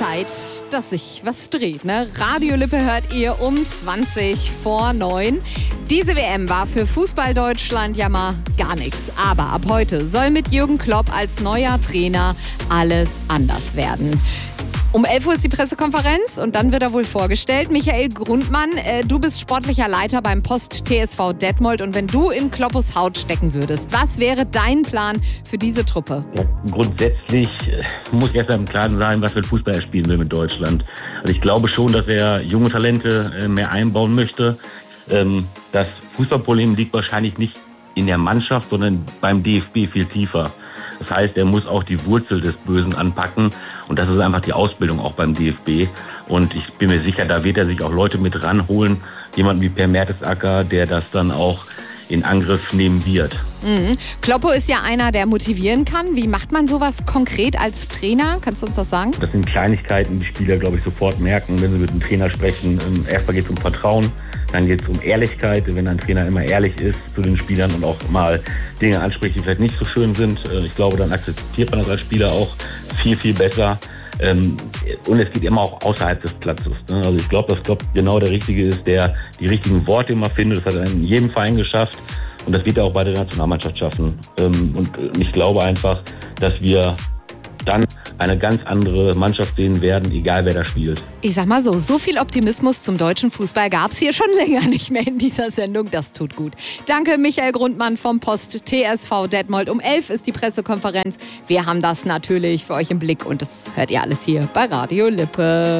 Zeit, dass sich was dreht, ne? Radio Lippe hört ihr um 20:09. Diese WM war für Fußball Deutschland ja mal gar nichts. Aber ab heute soll mit Jürgen Klopp als neuer Trainer alles anders werden. Um 11 Uhr ist die Pressekonferenz und dann wird er wohl vorgestellt. Michael Grundmann, du bist sportlicher Leiter beim Post TSV Detmold. Und wenn du in Kloppos Haut stecken würdest, was wäre dein Plan für diese Truppe? Ja, grundsätzlich muss erst im Klaren sein, was für Fußball er spielen will mit Deutschland. Also ich glaube schon, dass er junge Talente mehr einbauen möchte. Das Fußballproblem liegt wahrscheinlich nicht in der Mannschaft, sondern beim DFB viel tiefer. Das heißt, er muss auch die Wurzel des Bösen anpacken. Und das ist einfach die Ausbildung auch beim DFB. Und ich bin mir sicher, da wird er sich auch Leute mit ranholen. Jemanden wie Per Mertesacker, der das dann auch in Angriff nehmen wird. Kloppo ist ja einer, der motivieren kann. Wie macht man sowas konkret als Trainer? Kannst du uns das sagen? Das sind Kleinigkeiten, die Spieler, glaube ich, sofort merken, wenn sie mit dem Trainer sprechen. Erstmal geht es um Vertrauen, dann geht es um Ehrlichkeit. Wenn ein Trainer immer ehrlich ist zu den Spielern und auch mal Dinge anspricht, die vielleicht nicht so schön sind, ich glaube, dann akzeptiert man das als Spieler auch viel, viel besser. Und es geht immer auch außerhalb des Platzes. Also ich glaube, dass Klopp genau der Richtige ist, der die richtigen Worte immer findet. Das hat er in jedem Verein geschafft und das wird er auch bei der Nationalmannschaft schaffen. Und ich glaube einfach, dass wir dann eine ganz andere Mannschaft sehen werden, egal wer da spielt. Ich sag mal so viel Optimismus zum deutschen Fußball gab es hier schon länger nicht mehr in dieser Sendung. Das tut gut. Danke, Michael Grundmann vom Post TSV Detmold. Um 11 ist die Pressekonferenz. Wir haben das natürlich für euch im Blick und das hört ihr alles hier bei Radio Lippe.